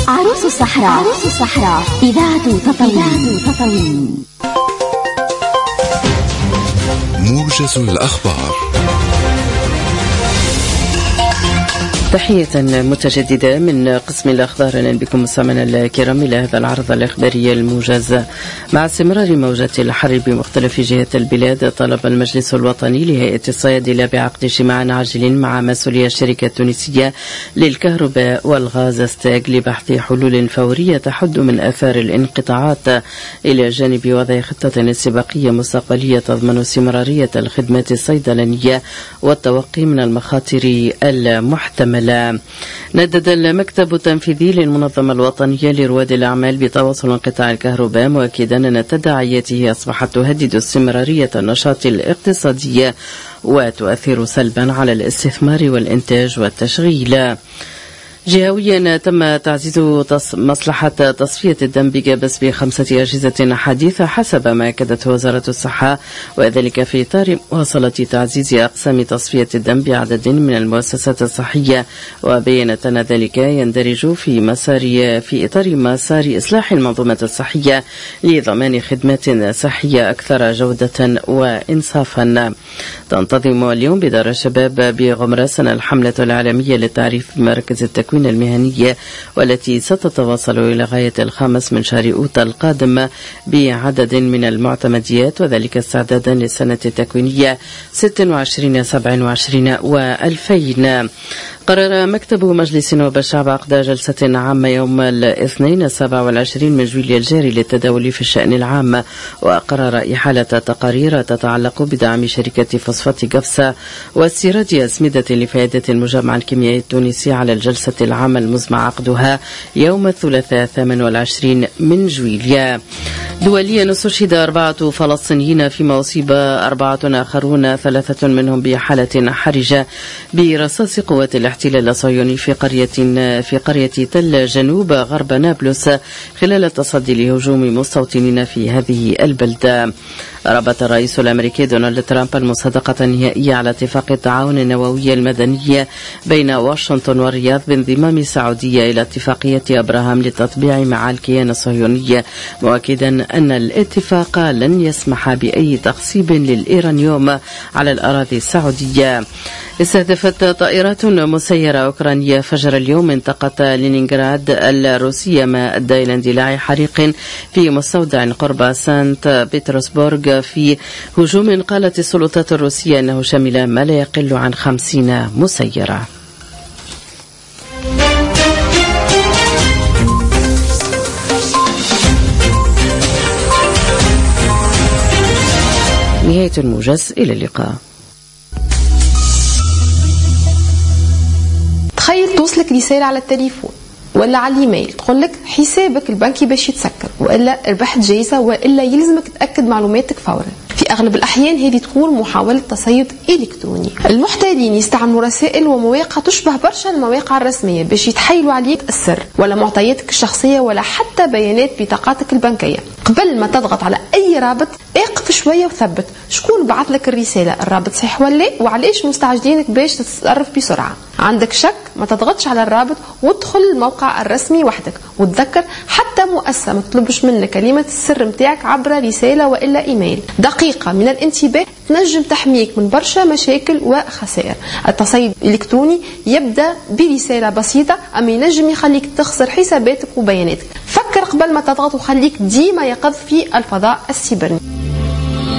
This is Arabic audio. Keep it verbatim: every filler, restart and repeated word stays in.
عروس الصحراء. عروس الصحراء إذاعة تطاوين. تطاوين موجز الأخبار. تحية متجددة من قسم الأخبار. أهلا بكم مستمعينا الكرام إلى هذا العرض الإخباري الموجز. مع استمرار موجة الحر بمختلف جهات البلاد، طلب المجلس الوطني لهيئة الصيادلة بعقد اجتماع عاجل مع مسؤولي الشركة التونسية للكهرباء والغاز ستاك لبحث حلول فورية تحد من آثار الانقطاعات، إلى جانب وضع خطة استباقية مستقبلية تضمن استمرارية الخدمات الصيدلانية والتوقي من المخاطر المحتملة. ندد المكتب التنفيذي للمنظمة الوطنية لرواد الأعمال بتواصل انقطاع الكهرباء، مؤكدا أن تداعياته أصبحت تهدد استمرارية النشاط الاقتصادي وتؤثر سلبا على الاستثمار والإنتاج والتشغيل. جهويا تم تعزيز مصلحة تصفية الدم بجابس بخمسة أجهزة حديثة حسب ما أكدته وزارة الصحة، وذلك في إطار مواصلة تعزيز أقسام تصفية الدم بعدد من المؤسسات الصحية. وبينت أن ذلك يندرج في مسار في إطار مسار إصلاح المنظومة الصحية لضمان خدمات صحية أكثر جودة وإنصافا. تنتظم اليوم بدار الشباب بغمراسنا الحملة العالمية للتعريف بمراكز التكوين المهنية، والتي ستتواصل إلى غاية الخامس من شهر أوت القادم بعدد من المعتمديات، وذلك استعدادا للسنة التكوينية ستة وعشرين سبعة وعشرين وألفين. قرر مكتب مجلس نواب الشعب عقد جلسة عامة يوم الاثنين السابع والعشرين من جويلية الجاري للتداول في الشأن العام، وقرر إحالة تقارير تتعلق بدعم شركة فوسفات قفصة واستيراد أسمدة لفائدة المجمع الكيميائي التونسي على الجلسة العامة المزمع عقدها يوم الثلاثاء الثامن والعشرين من جويلية. دوليا استشهد أربعة فلسطينيين فيما أصيب أربعة آخرون، ثلاثة منهم بحالة حرجة برصاص قوات الاحتلال الصهيوني في قرية في قرية تل جنوب غرب نابلس خلال التصدي لهجوم مستوطنين في هذه البلدة. ربط الرئيس الأمريكي دونالد ترامب المصادقة النهائية على اتفاق التعاون النووي المدني بين واشنطن والرياض بانضمام السعودية إلى اتفاقية أبراهام للتطبيع مع الكيان الصهيوني، مؤكدا أن الاتفاق لن يسمح بأي تخصيب للإيرانيوم على الأراضي السعودية. استهدفت طائرات مسيرة أوكرانية فجر اليوم منطقة لينينغراد الروسية، ما أدى إلى اندلاع حريق في مستودع قرب سانت بطرسبورغ في هجوم قالت السلطات الروسية أنه شمل ما لا يقل عن خمسين مسيرة. نهاية الموجز، إلى اللقاء. تخيل توصلك رسالة على التليفون ولا على الايميل تقول لك حسابك البنكي باش يتسكر، والا ربحت جايزة، والا يلزمك تأكد معلوماتك فورا. في أغلب الأحيان هذه تكون محاولة تصيد إلكتروني. المحتالين يستعملوا رسائل ومواقع تشبه برشا المواقع الرسمية باش يتحايلوا عليك السر ولا معطياتك الشخصية ولا حتى بيانات بطاقاتك البنكية. قبل ما تضغط على أي رابط اقف شوية وثبت شكون بعث لك الرسالة، الرابط صحيح ولا وعليش مستعجلينك باش تتصرف بسرعة. عندك شك ما تضغطش على الرابط وادخل الموقع الرسمي وحدك، وتذكر حتى مؤسسة ما تطلبش منك كلمة السر متاعك عبر رسالة وإلا إيميل. دقيقة من الانتباه تنجم تحميك من برشا مشاكل وخسائر. التصيد الإلكتروني يبدأ برسالة بسيطة، أما ينجم يخليك تخسر حساباتك وبياناتك. فكر قبل ما تضغط وخليك ديما يقظ في الفضاء السيبراني.